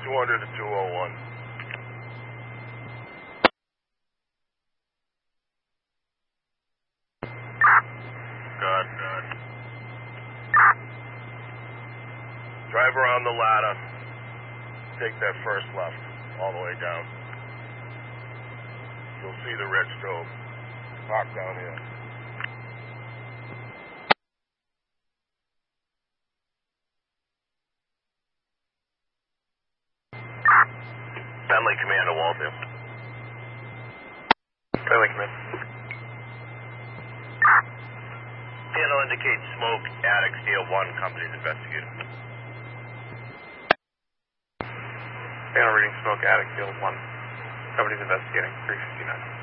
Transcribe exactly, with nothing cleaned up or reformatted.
two hundred to two oh one. Good, good. Drive around the ladder. Take that first left, all the way down. You'll see the red stove. Park down here. Bentley Commander Walter. Bentley Commander. Panel indicates smoke, attic, steel one, company's investigating. Panel reading smoke, attic, steel one, company's investigating, three fifty-nine.